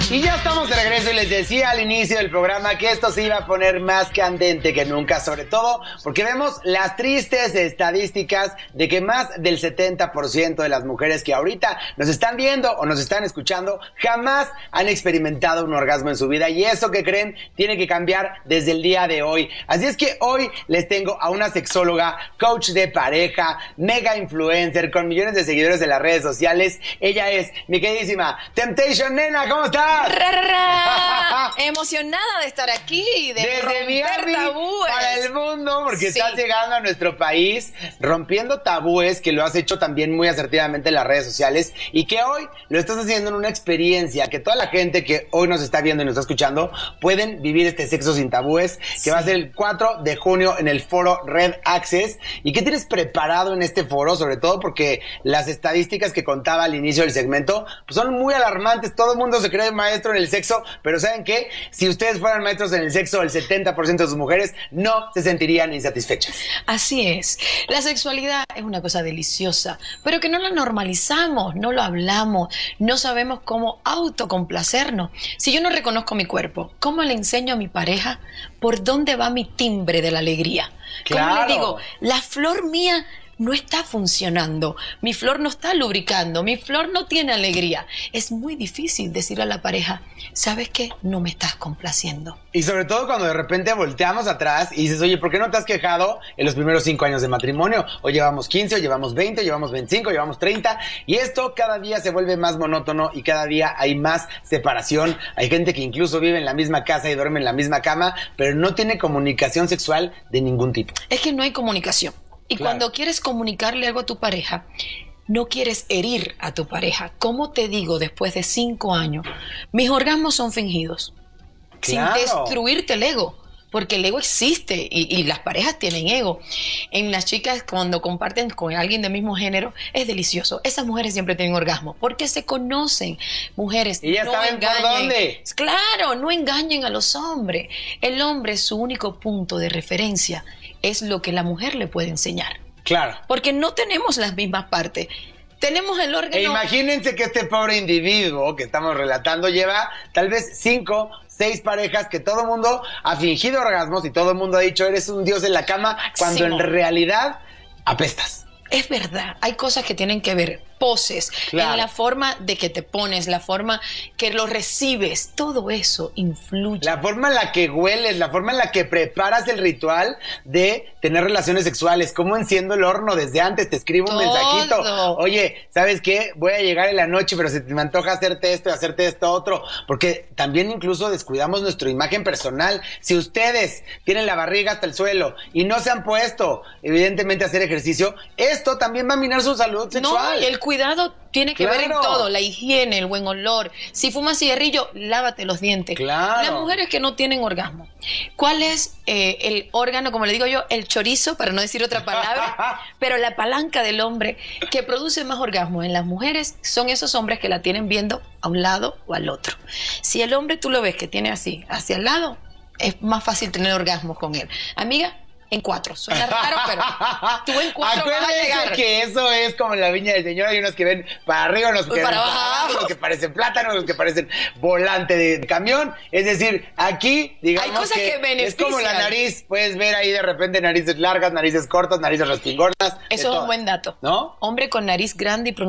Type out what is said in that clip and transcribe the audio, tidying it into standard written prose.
Y ya estamos de regreso y les decía al inicio del programa que esto se iba a poner más candente que nunca, sobre todo porque vemos las tristes estadísticas de que más del 70% de las mujeres que ahorita nos están viendo o nos están escuchando jamás han experimentado un orgasmo en su vida, y eso que creen tiene que cambiar desde el día de hoy. Así es que hoy les tengo a una sexóloga, coach de pareja, mega influencer con millones de seguidores en las redes sociales. Ella es mi queridísima Temptation Nena. ¿Cómo estás? Emocionada de estar aquí y de desde romper Miami tabúes para el mundo, porque sí, estás llegando a nuestro país rompiendo tabúes, que lo has hecho también muy asertivamente en las redes sociales y que hoy lo estás haciendo en una experiencia que toda la gente que hoy nos está viendo y nos está escuchando pueden vivir este sexo sin tabúes, que sí, va a ser el 4 de junio en el foro Red Access. ¿Y qué tienes preparado en este foro? Sobre todo porque las estadísticas que contaba al inicio del segmento pues son muy alarmantes. Todo el mundo se cree maestro en el sexo, pero ¿saben qué? Si ustedes fueran maestros en el sexo, el 70% de sus mujeres no se sentirían insatisfechas. Así es. La sexualidad es una cosa deliciosa, pero que no la normalizamos, no lo hablamos, no sabemos cómo autocomplacernos. Si yo no reconozco mi cuerpo, ¿cómo le enseño a mi pareja por dónde va mi timbre de la alegría? Claro. ¿Cómo le digo? La flor mía no está funcionando, mi flor no está lubricando, mi flor no tiene alegría. Es muy difícil decirle a la pareja, ¿sabes qué? No me estás complaciendo. Y sobre todo cuando de repente volteamos atrás y dices, oye, ¿por qué no te has quejado en los primeros 5 años de matrimonio? O llevamos 15, o llevamos 20, o llevamos 25, o llevamos 30. Y esto cada día se vuelve más monótono y cada día hay más separación. Hay gente que incluso vive en la misma casa y duerme en la misma cama, pero no tiene comunicación sexual de ningún tipo. Es que no hay comunicación. Y claro, cuando quieres comunicarle algo a tu pareja, no quieres herir a tu pareja. ¿Cómo te digo después de 5 años? Mis orgasmos son fingidos. claro, Sin destruirte el ego. Porque el ego existe y las parejas tienen ego. En las chicas, cuando comparten con alguien del mismo género, es delicioso. Esas mujeres siempre tienen orgasmo porque se conocen. Mujeres, y ya no saben engañen. por dónde. Claro, no engañen a los hombres. El hombre, su único punto de referencia es lo que la mujer le puede enseñar. Claro. Porque no tenemos las mismas partes. Tenemos el órgano. E imagínense que este pobre individuo que estamos relatando lleva tal vez 5, 6 parejas, que todo el mundo ha fingido orgasmos y todo el mundo ha dicho eres un dios en la cama, cuando en realidad apestas. Es verdad, hay cosas que tienen que ver, poses, claro, en la forma de que te pones, la forma que lo recibes, todo eso influye. La forma en la que hueles, la forma en la que preparas el ritual de tener relaciones sexuales, cómo enciendo el horno desde antes, te escribo un mensajito, oye, ¿sabes qué? Voy a llegar en la noche, pero se me antoja hacerte esto y hacerte esto otro, porque también incluso descuidamos nuestra imagen personal. Si ustedes tienen la barriga hasta el suelo y no se han puesto, evidentemente, a hacer ejercicio, esto también va a minar su salud sexual. No, el cuidado tiene que ver en claro, todo, la higiene, el buen olor. Si fumas cigarrillo, lávate los dientes. Claro. Las mujeres que no tienen orgasmo, ¿cuál es el órgano, como le digo yo, el chorizo, para no decir otra palabra, pero la palanca del hombre que produce más orgasmo en las mujeres son esos hombres que la tienen viendo a un lado o al otro? Si el hombre tú lo ves que tiene así, hacia el lado, es más fácil tener orgasmos con él. Amiga, en 4. Suena raro, pero tú en 4 vas a llegar. Que eso es como en la viña del Señor. Hay unos que ven para arriba, unos que ven para abajo, unos que parecen plátanos, unos que parecen volante de camión. Es decir, aquí, digamos, hay cosas que benefician. Es como la nariz. Puedes ver ahí de repente narices largas, narices cortas, narices respingordas. Eso es un buen dato. ¿No? Hombre con nariz grande y